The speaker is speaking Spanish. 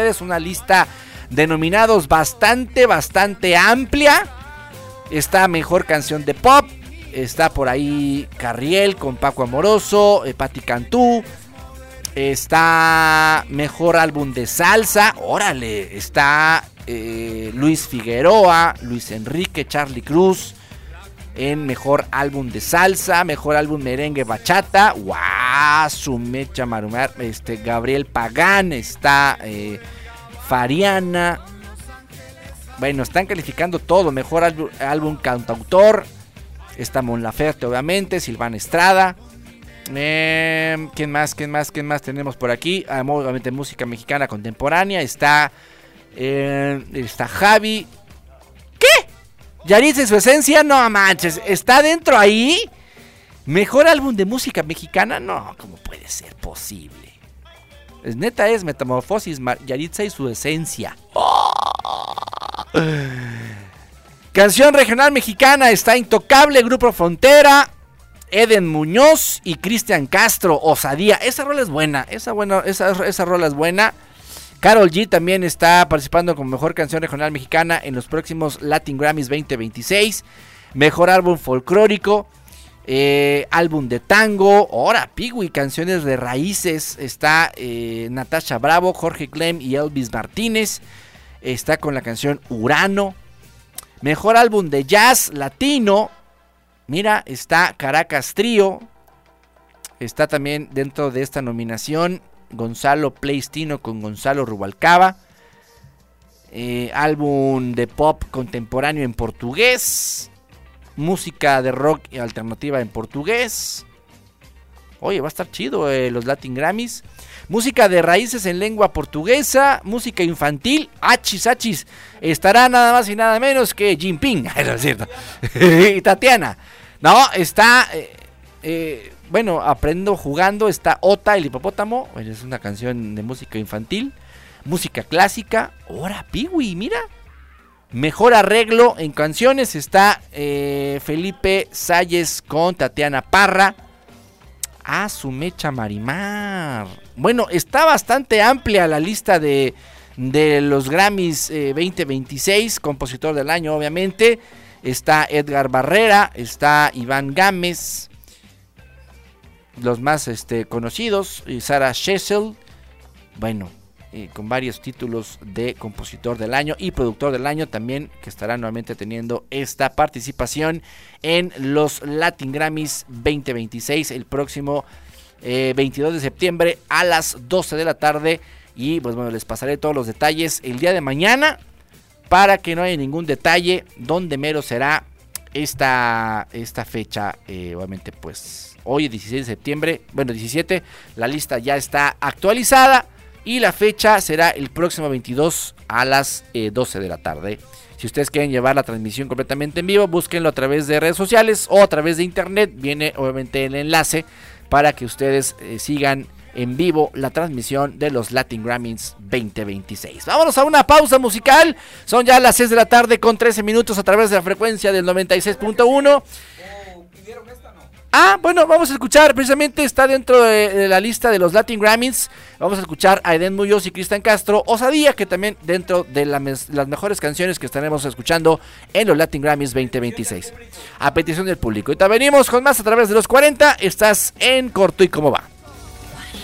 ustedes una lista de nominados bastante amplia. Está mejor canción de pop. Está por ahí Carriel con Paco Amoroso, Patti Cantú. Está mejor álbum de salsa. Órale, está Luis Figueroa, Luis Enrique, Charly Cruz en mejor álbum de salsa, mejor álbum merengue bachata. ¡Guau! Su mecha marumar. Gabriel Pagán, está Fariana. Bueno, están calificando todo. Mejor álbum cantautor. Está Mon Laferte, obviamente. Silvana Estrada. ¿Quién más tenemos por aquí? Obviamente música mexicana contemporánea. Está Javi. ¿Qué? Yaritza en su esencia, no manches, ¿está dentro ahí? ¿Mejor álbum de música mexicana? No, ¿cómo puede ser posible? Neta es Metamorfosis, Yaritza y su esencia. ¡Oh! Canción regional mexicana, está Intocable, Grupo Frontera, Eden Muñoz y Cristian Castro, Osadía. Esa rola es buena, esa rola es buena. Karol G también está participando como mejor canción regional mexicana en los próximos Latin Grammys 2026. Mejor álbum folclórico, álbum de tango. Ahora, Pigui, canciones de raíces. Está Natasha Bravo, Jorge Clem y Elvis Martínez. Está con la canción Urano. Mejor álbum de jazz latino. Mira, está Caracas Trío. Está también dentro de esta nominación Gonzalo Pleistino con Gonzalo Rubalcaba. Álbum de pop contemporáneo en portugués. Música de rock y alternativa en portugués. Oye, va a estar chido los Latin Grammys. Música de raíces en lengua portuguesa. Música infantil. Achis. Estará nada más y nada menos que Jinping. Es cierto. Y Tatiana. No, está... bueno, Aprendo Jugando, está Ota, el hipopótamo, es una canción de música infantil. Música clásica, ahora Piwi, mira. Mejor arreglo en canciones está Felipe Salles con Tatiana Parra. Su mecha Marimar. Bueno, está bastante amplia la lista de los Grammys 2026, compositor del año obviamente. Está Edgar Barrera, está Iván Gámez, los más conocidos, Sarah Schessel, bueno, con varios títulos de compositor del año y productor del año también, que estará nuevamente teniendo esta participación en los Latin Grammys 2026 el próximo 22 de septiembre a las 12 de la tarde. Y pues bueno, les pasaré todos los detalles el día de mañana para que no haya ningún detalle dónde mero será esta fecha. Obviamente pues hoy 16 de septiembre, bueno 17, la lista ya está actualizada y la fecha será el próximo 22 a las 12 de la tarde. Si ustedes quieren llevar la transmisión completamente en vivo, búsquenlo a través de redes sociales o a través de internet, viene obviamente el enlace para que ustedes sigan en vivo la transmisión de los Latin Grammys 2026. Vámonos a una pausa musical. Son ya las 6 de la tarde con 13 minutos a través de la frecuencia del 96.1. Bueno, vamos a escuchar, precisamente está dentro de la lista de los Latin Grammys. Vamos a escuchar a Eden Muñoz y Cristian Castro, Osadía, que también dentro de las mejores canciones que estaremos escuchando en los Latin Grammys 2026. A petición del público. Y te venimos con más a través de los 40. Estás en Corto y Cómo Va.